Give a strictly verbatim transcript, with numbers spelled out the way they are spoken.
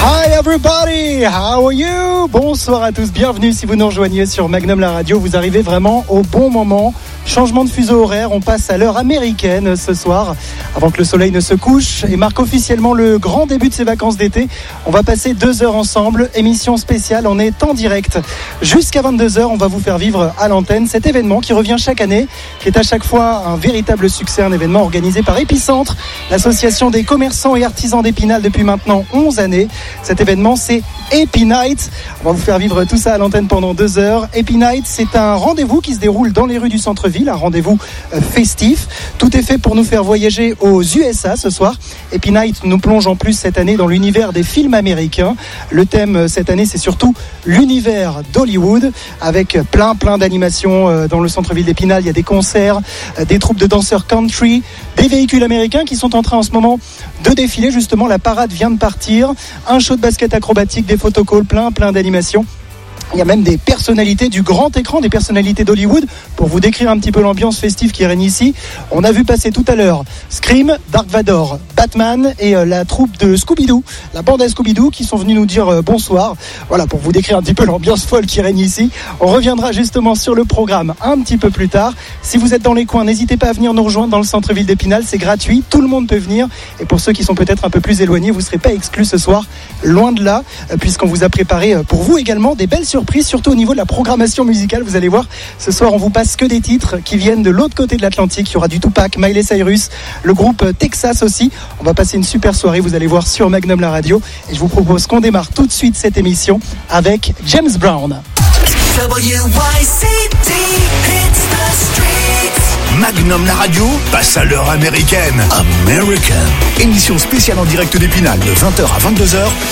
Hi everybody, how are you? Bonsoir à tous, bienvenue si vous nous rejoignez sur Magnum la radio. Vous arrivez vraiment au bon moment. Changement de fuseau horaire, on passe à l'heure américaine ce soir, avant que le soleil ne se couche et marque officiellement le grand début de ces vacances d'été. On va passer deux heures ensemble, émission spéciale, on est en direct. Jusqu'à vingt-deux heures, on va vous faire vivre à l'antenne cet événement qui revient chaque année, qui est à chaque fois un véritable succès, un événement organisé par Épicentre, l'association des commerçants et artisans d'Épinal depuis maintenant onze années. Cet événement, c'est Épy Night. On va vous faire vivre tout ça à l'antenne pendant deux heures. Épy Night, c'est un rendez-vous qui se déroule dans les rues du centre-ville, un rendez-vous festif. Tout est fait pour nous faire voyager aux U S A ce soir. Épy Night nous plonge en plus cette année dans l'univers des films américains. Le thème cette année, c'est surtout l'univers d'Hollywood, avec plein plein d'animations dans le centre-ville d'Épinal. Il y a des concerts, des troupes de danseurs country, des véhicules américains qui sont en train en ce moment de défiler. Justement, la parade vient de partir. Un show de basket acrobatique, des photocalls, plein plein d'animations. Il y a même des personnalités du grand écran, des personnalités d'Hollywood. Pour vous décrire un petit peu l'ambiance festive qui règne ici, on a vu passer tout à l'heure Scream, Dark Vador, Batman et euh, la troupe de Scooby-Doo, la bande à Scooby-Doo qui sont venus nous dire euh, bonsoir. Voilà, pour vous décrire un petit peu l'ambiance folle qui règne ici. On reviendra justement sur le programme un petit peu plus tard. Si vous êtes dans les coins, n'hésitez pas à venir nous rejoindre dans le centre-ville d'Épinal, c'est gratuit, tout le monde peut venir. Et pour ceux qui sont peut-être un peu plus éloignés, vous ne serez pas exclus ce soir, loin de là, euh, puisqu'on vous a préparé euh, pour vous également des belles surprises. Surtout au niveau de la programmation musicale, vous allez voir, ce soir on vous passe que des titres qui viennent de l'autre côté de l'Atlantique. Il y aura du Tupac, Miley Cyrus, le groupe Texas aussi. On va passer une super soirée, vous allez voir, sur Magnum la radio. Et je vous propose qu'on démarre tout de suite cette émission avec James Brown. W Y C T hits the streets. Magnum la radio passe à l'heure américaine. American. Émission spéciale en direct d'Épinal de vingt heures à vingt-deux heures